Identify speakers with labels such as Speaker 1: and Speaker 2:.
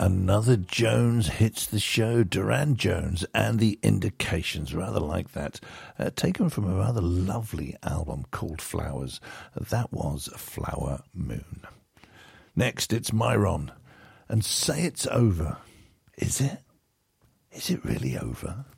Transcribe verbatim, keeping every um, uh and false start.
Speaker 1: Another Jones hits the show, Duran Jones and the Indications, rather like that, uh, taken from a rather lovely album called Flowers. That was Flower Moon. Next, it's Myron, and Say It's Over. Is it? Is it really over?